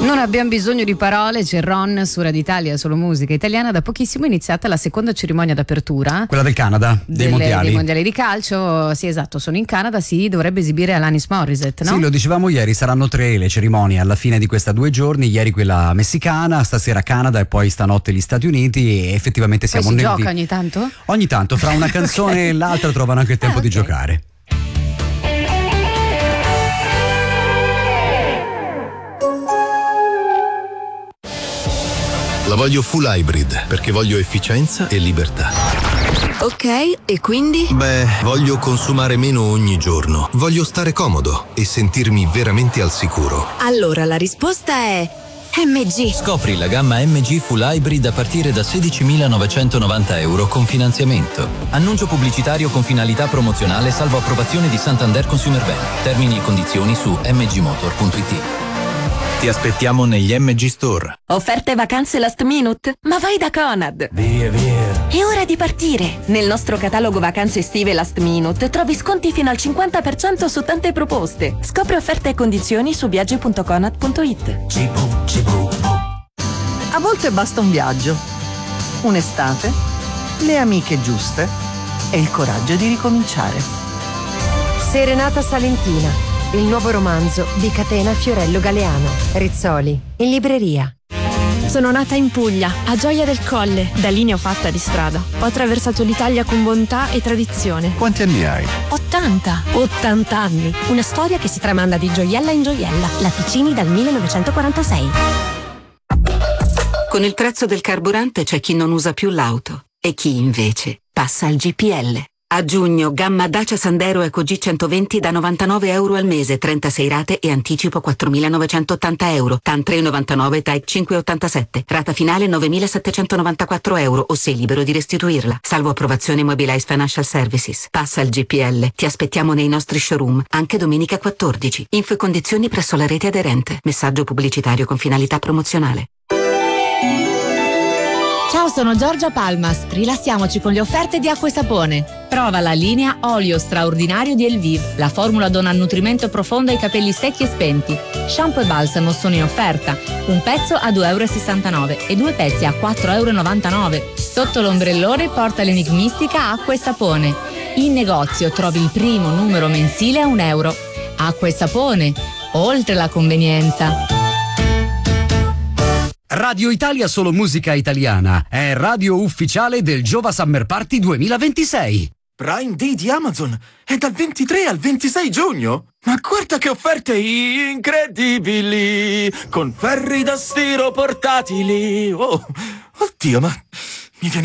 Non abbiamo bisogno di parole, c'è Ron su Radio Italia, solo musica italiana. Da pochissimo è iniziata la seconda cerimonia d'apertura. Quella del Canada, dei mondiali di calcio. Sì, esatto, sono in Canada, si dovrebbe esibire Alanis Morissette, no? Sì, lo dicevamo ieri, saranno 3 le cerimonie alla fine di questa 2 giorni. Ieri quella messicana, stasera Canada e poi stanotte gli Stati Uniti. E effettivamente siamo poi si gioca ogni tanto? Ogni tanto, fra una canzone e l'altra trovano anche il tempo di giocare. La voglio full hybrid perché voglio efficienza e libertà. Ok, e quindi? Beh, voglio consumare meno ogni giorno. Voglio stare comodo e sentirmi veramente al sicuro. Allora la risposta è MG. Scopri la gamma MG Full Hybrid a partire da 16.990 euro con finanziamento. Annuncio pubblicitario con finalità promozionale salvo approvazione di Santander Consumer Bank. Termini e condizioni su mgmotor.it. Ti aspettiamo negli MG Store. Offerte vacanze last minute? Ma vai da Conad! Via, via. È ora di partire! Nel nostro catalogo vacanze estive last minute trovi sconti fino al 50% su tante proposte. Scopri offerte e condizioni su viaggi.conad.it. A volte basta un viaggio, un'estate, le amiche giuste e il coraggio di ricominciare. Serenata Salentina, il nuovo romanzo di Catena Fiorello Galeano. Rizzoli, in libreria. Sono nata in Puglia, a Gioia del Colle. Da lì ne ho fatta di strada. Ho attraversato l'Italia con bontà e tradizione. Quanti anni hai? 80. 80 anni. Una storia che si tramanda di gioiella in gioiella. Latticini dal 1946. Con il prezzo del carburante c'è chi non usa più l'auto e chi invece passa al GPL. A giugno, gamma Dacia Sandero Eco G120 da 99 euro al mese, 36 rate e anticipo 4.980 euro, TAN 3,99, TAEC 5,87, rata finale 9.794 euro o sei libero di restituirla, salvo approvazione Mobilize Financial Services. Passa al GPL, ti aspettiamo nei nostri showroom, anche domenica 14. Info e condizioni presso la rete aderente. Messaggio pubblicitario con finalità promozionale. Ciao, sono Giorgia Palmas. Rilassiamoci con le offerte di Acqua e Sapone. Prova la linea olio straordinario di Elviv. La formula dona nutrimento profondo ai capelli secchi e spenti. Shampoo e balsamo sono in offerta. Un pezzo a 2,69 euro e 2 pezzi a 4,99 euro. Sotto l'ombrellone porta l'enigmistica Acqua e Sapone. In negozio trovi il primo numero mensile a €1. Acqua e Sapone, oltre la convenienza. Radio Italia Solo Musica Italiana è radio ufficiale del Giova Summer Party 2026. Prime Day di Amazon è dal 23 al 26 giugno. Ma guarda che offerte incredibili! Con ferri da stiro portatili. Oh, oddio, ma mi viene